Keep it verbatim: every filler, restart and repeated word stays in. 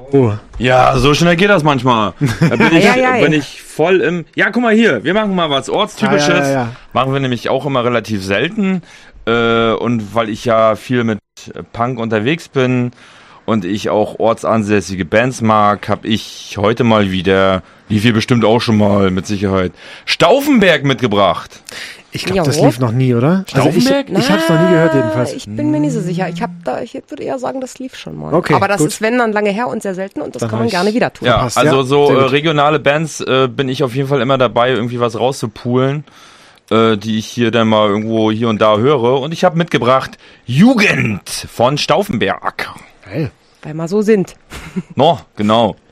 Oh. Ja, so schnell geht das manchmal. Da bin, ich, Ja, ja, ja. bin ich voll im... Ja, guck mal hier, wir machen mal was Ortstypisches. Ja, ja, ja, ja. Machen wir nämlich auch immer relativ selten. Äh, und weil ich ja viel mit Punk unterwegs bin und ich auch ortsansässige Bands mag, habe ich heute mal wieder, lief hier bestimmt auch schon mal mit Sicherheit, Stauffenberg mitgebracht. Ich glaube, Ja, das wo? lief noch nie, oder? Stauffenberg? Also ich ich habe es noch nie gehört jedenfalls. Ich bin mir nicht so sicher. Ich, hab da, ich würde eher sagen, das lief schon mal. Okay, Aber das gut. ist, wenn, dann lange her und sehr selten und das Dann kann hab man ich- gerne wieder tun. Ja, Passt, also ja. so Sehr äh, gut. regionale Bands äh, bin ich auf jeden Fall immer dabei, irgendwie was rauszupulen, äh, die ich hier dann mal irgendwo hier und da höre. Und ich habe mitgebracht Jugend von Stauffenberg. Geil. Weil wir so sind. No, genau.